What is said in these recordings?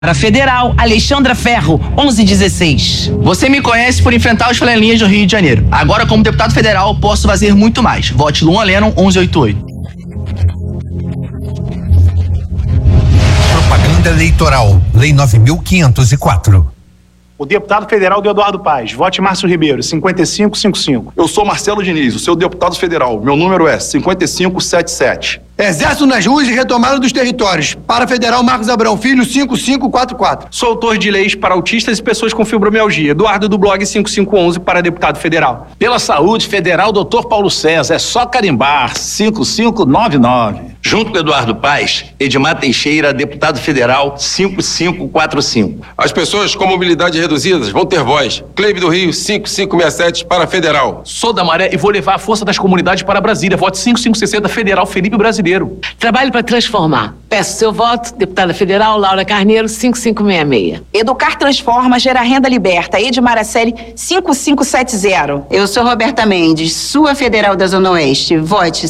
Para Federal, Alexandra Ferro, 1116. Você me conhece por enfrentar os flanelinhas do Rio de Janeiro. Agora, como deputado federal, posso fazer muito mais. Vote Luan Lennon, 1188. Propaganda eleitoral, Lei 9.504. O deputado federal do Eduardo Paes. Vote Márcio Ribeiro, 5555. Eu sou Marcelo Diniz, o seu deputado federal. Meu número é 5577. Exército nas ruas e retomada dos territórios. Para Federal Marcos Abrão Filho, 5544. Sou autor de leis para autistas e pessoas com fibromialgia. Eduardo do blog 5511 para deputado federal. Pela Saúde Federal, Dr. Paulo César. É só carimbar, 5599. Junto com Eduardo Paes, Edmar Teixeira, deputado federal, 5545. As pessoas com mobilidade reduzidas vão ter voz. Cleibe do Rio, 5567 para federal. Sou da Maré e vou levar a força das comunidades para Brasília. Vote 5560 Federal Felipe Brasileiro. Trabalho para transformar. Peço seu voto, deputada federal Laura Carneiro, 5566. Educar transforma, gera renda liberta. Edmar Araceli, 5570. Eu sou Roberta Mendes, sua federal da Zona Oeste. Vote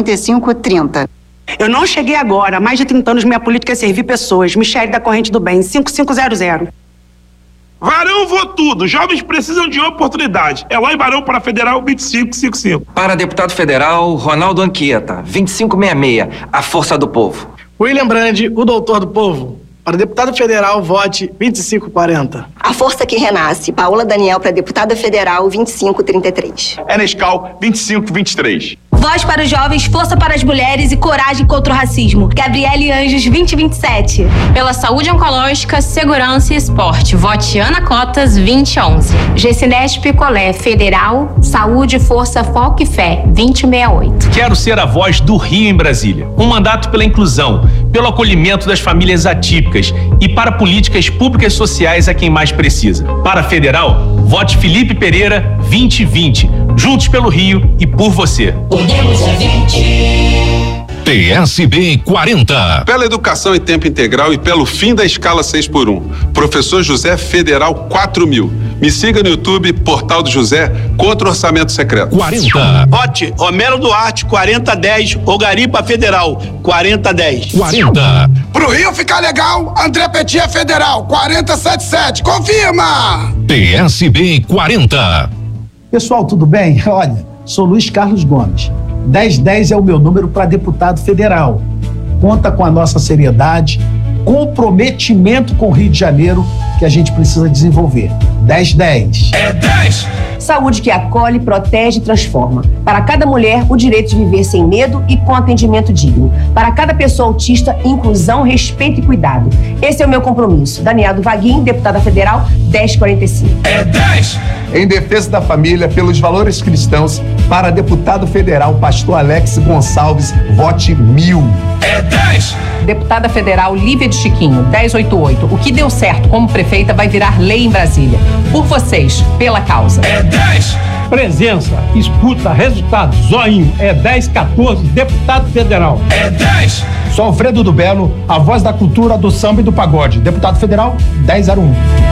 5530. Eu não cheguei agora. Há mais de 30 anos minha política é servir pessoas. Michele da Corrente do Bem, 5500. Varão Votudo. Jovens precisam de oportunidade. É lá em Barão para Federal 2555. Para deputado federal, Ronaldo Anchieta, 2566. A força do povo. William Brandi, o doutor do povo. Para deputado federal, vote 2540. A força que renasce. Paola Daniel para deputada federal, 2533. Enescal, 2523. Voz para os jovens, força para as mulheres e coragem contra o racismo. Gabriele Anjos, 2027. Pela saúde oncológica, segurança e esporte. Vote Ana Cotas, 2011. Gessinesp Picolé, Federal, Saúde, Força, Foco e Fé, 2068. Quero ser a voz do Rio em Brasília. Um mandato pela inclusão, pelo acolhimento das famílias atípicas e para políticas públicas sociais a quem mais precisa. Para Federal, vote Felipe Pereira, 2020. Juntos pelo Rio e por você. Podemos é 20. PSB 40. Pela educação em tempo integral e pelo fim da escala 6x1. Professor José Federal 4000. Me siga no YouTube, Portal do José, contra o orçamento secreto. 40. Vote Homero Duarte 4010, Ogaripa Federal 4010. 40. Pro Rio ficar legal, André Petit é Federal 4077. Confirma! PSB 40. Pessoal, tudo bem? Olha, sou Luiz Carlos Gomes. 1010 é o meu número para deputado federal. Conta com a nossa seriedade, comprometimento com o Rio de Janeiro que a gente precisa desenvolver. 1010. É 10. Saúde que acolhe, protege e transforma. Para cada mulher, o direito de viver sem medo e com atendimento digno. Para cada pessoa autista, inclusão, respeito e cuidado. Esse é o meu compromisso. Daniela do Vaguinho, deputada federal, 1045. É 10. Em defesa da família, pelos valores cristãos, para deputado federal, pastor Alex Gonçalves, vote 1000. É 10. Deputada federal Lívia de Chiquinho, 1088. O que deu certo como prefeita vai virar lei em Brasília. Por vocês, pela causa. É 10. Presença, escuta, resultado, zoinho, é 1014, deputado federal. É 10. Sou Alfredo do Belo, a voz da cultura, do samba e do pagode. Deputado federal, 1001.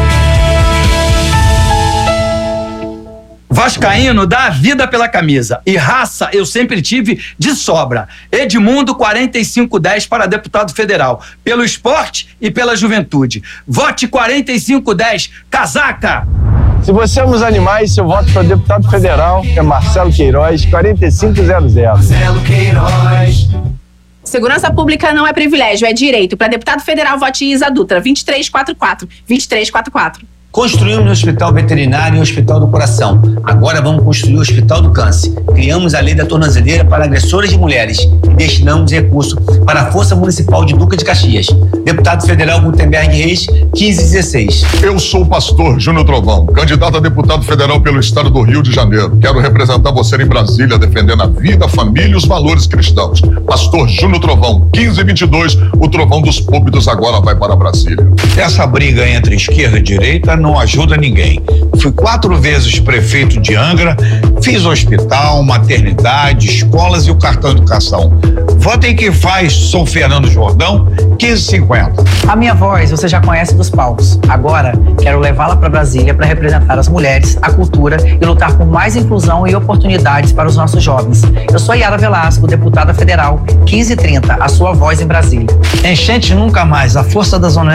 Vascaíno dá a vida pela camisa. E raça eu sempre tive de sobra. Edmundo 4510 para deputado federal. Pelo esporte e pela juventude. Vote 4510, casaca! Se você ama os animais, seu voto para deputado federal é Marcelo Queiroz, 4500. Marcelo Queiroz. Segurança pública não é privilégio, é direito. Para deputado federal, vote Isa Dutra, 2344. 2344. Construímos o Hospital Veterinário e o Hospital do Coração. Agora vamos construir o Hospital do Câncer. Criamos a Lei da Tornozeleira para agressoras de mulheres e destinamos recurso para a Força Municipal de Duque de Caxias. Deputado Federal Gutenberg Reis, 1516. Eu sou o pastor Júnior Trovão, candidato a deputado federal pelo estado do Rio de Janeiro. Quero representar você em Brasília, defendendo a vida, a família e os valores cristãos. Pastor Júnior Trovão, 1522, o trovão dos púlpitos agora vai para Brasília. Essa briga entre esquerda e direita não ajuda ninguém. Fui 4 vezes prefeito de Angra, fiz hospital, maternidade, escolas e o cartão educação. Votem quem faz, sou Fernando Jordão, 1550. A minha voz você já conhece dos palcos. Agora quero levá-la para Brasília para representar as mulheres, a cultura e lutar por mais inclusão e oportunidades para os nossos jovens. Eu sou Yara Velasco, deputada federal, 1530, a sua voz em Brasília. Enchente nunca mais, a força da Zona Oeste em Brasília.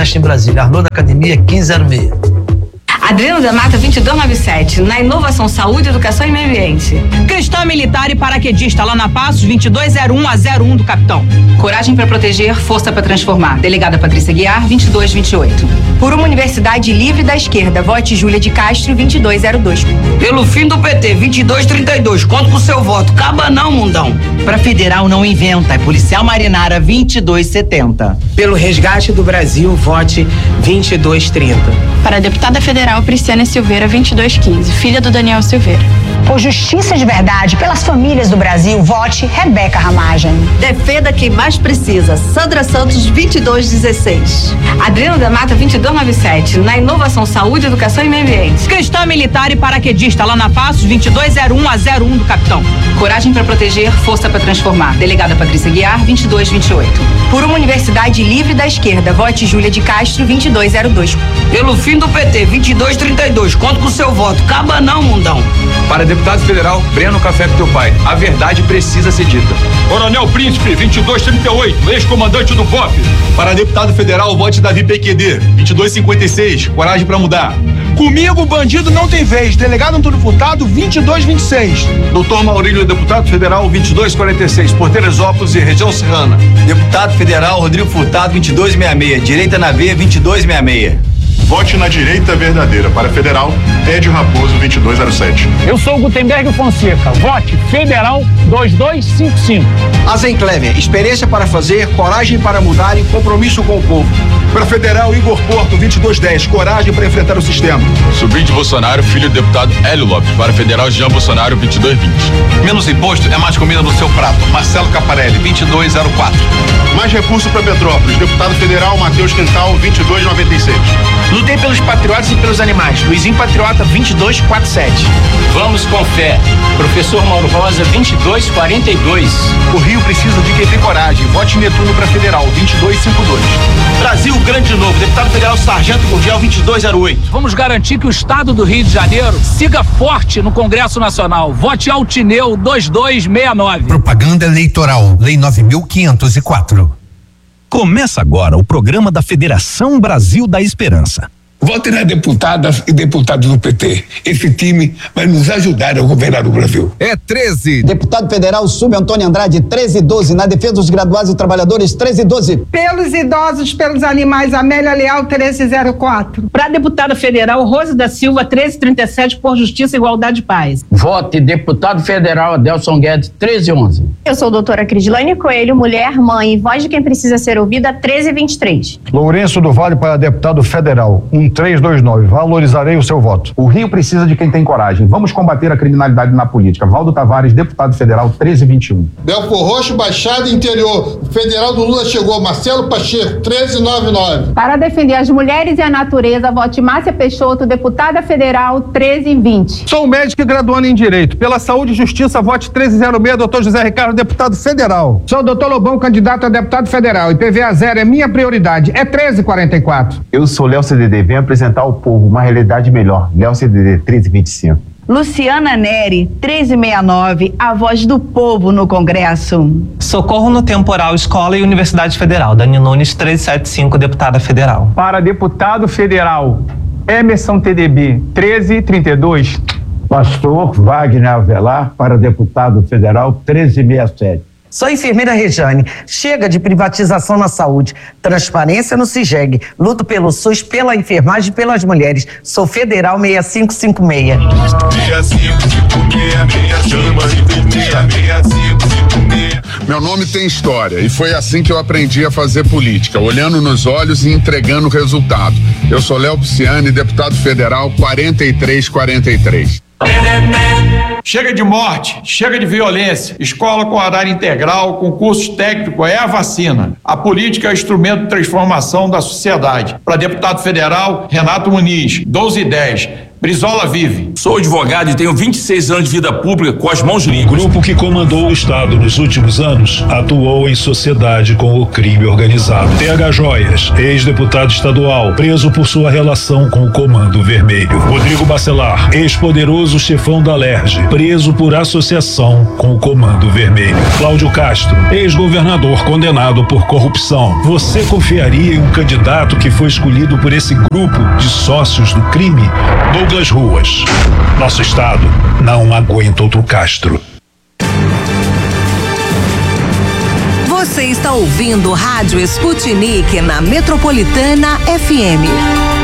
Brasília. Arlô da Academia 1506. Adriano da Mata 2297, na Inovação Saúde, Educação e Meio Ambiente. Cristão Militar e Paraquedista, lá na Passos, 2201-01 do Capitão. Coragem para proteger, força para transformar. Delegada Patrícia Guiar, 2228. Por uma Universidade Livre da Esquerda, vote Júlia de Castro, 2202. Pelo fim do PT, 2232, conto com o seu voto. Caba não, mundão. Para Federal não inventa, é Policial Marinara 2270. Pelo resgate do Brasil, vote 2230. Para a deputada federal Prisciana Silveira, 2215, filha do Daniel Silveira. Por justiça de verdade, pelas famílias do Brasil, vote Rebeca Ramagem. Defenda quem mais precisa. Sandra Santos, 2216. Adriano da Mata 2297, na Inovação Saúde, Educação e Meio Ambiente. Cristão Militar e Paraquedista, lá na Passos, 2201-01 do Capitão. Coragem para proteger, força para transformar. Delegada Patrícia Guiar, 2228. Por uma Universidade Livre da Esquerda, vote Júlia de Castro, 2202. Pelo fim do PT, 2232, conto com o seu voto. Caba não, mundão. Para deputado federal, Breno Café pro teu pai. A verdade precisa ser dita. Coronel Príncipe, 2238, ex-comandante do BOP. Para deputado federal, vote Davi PQD, 2256, coragem para mudar. Comigo, bandido não tem vez. Delegado Antônio Furtado, 2226. Doutor Maurílio, deputado federal, 2246, por Teresópolis e região serrana. Deputado federal, Rodrigo Furtado, 2266, direita na veia, 2266. Vote na direita verdadeira. Para federal, Edio Raposo, 2207. Eu sou o Gutenberg Fonseca. Vote Federal 2255. Azenclévia, experiência para fazer, coragem para mudar e compromisso com o povo. Para federal, Igor Porto, 2210, coragem para enfrentar o sistema. Sobrinho de Bolsonaro, filho do deputado Hélio Lopes. Para federal, Jean Bolsonaro, 2220. Menos imposto é mais comida no seu prato. Marcelo Caparelli, 2204. Mais recurso para Petrópolis. Deputado federal, Matheus Quintal, 2296. Lutei pelos patriotas e pelos animais. Luizinho Patriota, 2247. Vamos com fé. Professor Mauro Rosa, 2242. O Rio precisa de quem tem coragem. Vote Netuno para federal, 2252. Brasil Grande de Novo. Deputado federal Sargento Gurgel, 2208. Vamos garantir que o estado do Rio de Janeiro siga forte no Congresso Nacional. Vote Altineu 2269. Propaganda eleitoral, Lei 9.504. Começa agora o programa da Federação Brasil da Esperança. Vote nas deputadas e deputados do PT. Esse time vai nos ajudar a governar o Brasil. É 13. Deputado federal Antônio Andrade, 1312. Na defesa dos graduados e trabalhadores, 1312. Pelos idosos, pelos animais, Amélia Leal, 1304. Para a deputada federal Rose da Silva, 1337, por Justiça, Igualdade e Paz. Vote deputado federal Adelson Guedes, 1311. Eu sou a doutora Crislane Coelho, mulher, mãe e voz de quem precisa ser ouvida, 1323. Lourenço do Vale para deputado federal, 1329. Valorizarei o seu voto. O Rio precisa de quem tem coragem. Vamos combater a criminalidade na política. Valdo Tavares, deputado federal, 1321. Belfor Roxo, Baixada Interior. O federal do Lula chegou. Marcelo Pacheco, 1399. Para defender as mulheres e a natureza, vote Márcia Peixoto, deputada federal, 1320. Sou médico e graduando em Direito. Pela Saúde e Justiça, vote 1306, doutor José Ricardo, deputado federal. Sou o doutor Lobão, candidato a deputado federal. IPVA zero é minha prioridade. É 1344. Eu sou Léo CDD. Venho apresentar ao povo uma realidade melhor. Léo CDD, 1325. Luciana Neri, 1369, a voz do povo no Congresso. Socorro no Temporal, Escola e Universidade Federal. Dani Nunes, 1375, deputada federal. Para deputado federal, Emerson TDB, 1332. Pastor Wagner Avelar, para deputado federal, 1367. Sou a enfermeira Rejane. Chega de privatização na saúde. Transparência no CIGEG. Luto pelo SUS, pela enfermagem e pelas mulheres. Sou federal 6556. 6556, chama de 6556. Meu nome tem história e foi assim que eu aprendi a fazer política, olhando nos olhos e entregando o resultado. Eu sou Léo Pisciani, deputado federal 4343. Chega de morte, chega de violência. Escola com horário integral, com cursos técnicos é a vacina. A política é o instrumento de transformação da sociedade. Para deputado federal, Renato Muniz, 1210. Brizola vive. Sou advogado e tenho 26 anos de vida pública com as mãos limpas. O grupo que comandou o Estado nos últimos anos atuou em sociedade com o crime organizado. TH Joias, ex-deputado estadual, preso por sua relação com o Comando Vermelho. Rodrigo Bacelar, ex-poderoso chefão da LERJ, preso por associação com o Comando Vermelho. Cláudio Castro, ex-governador condenado por corrupção. Você confiaria em um candidato que foi escolhido por esse grupo de sócios do crime? Douglas Ruas. Nosso estado não aguenta outro Castro. Você está ouvindo Rádio Sputnik na Metropolitana FM.